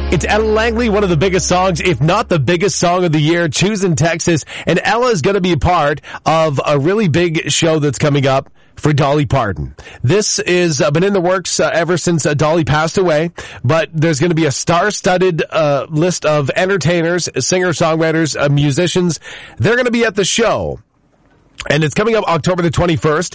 It's Ella Langley, one of the biggest songs, if not the biggest song of the year, Choosing Texas. And Ella is going to be a part of a really big show that's coming up for Dolly Parton. This is been in the works ever since Dolly passed away, but there's going to be a star-studded list of entertainers, singer-songwriters, musicians. They're going to be at the show. And it's coming up October the 21st.